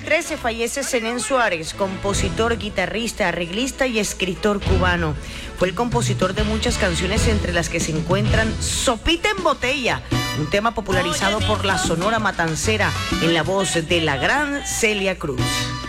2013 fallece Zenén Suárez, compositor, guitarrista, arreglista y escritor cubano. Fue el compositor de muchas canciones, entre las que se encuentran Sopita en Botella, un tema popularizado por la Sonora Matancera en la voz de la gran Celia Cruz.